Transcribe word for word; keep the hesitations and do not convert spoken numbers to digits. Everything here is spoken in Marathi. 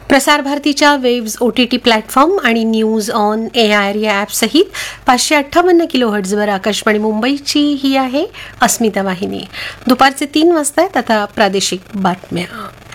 प्रसार भारतीच्या waves O T T platform आणि न्यूज ऑन ए आर या ॲपसहित पाचशे अठ्ठावन्न किलो हर्ट्झवर आकाशवाणी मुंबईची ही आहे अस्मिता वाहिनी. दुपारचे तीन वाजता आता प्रादेशिक बातम्या.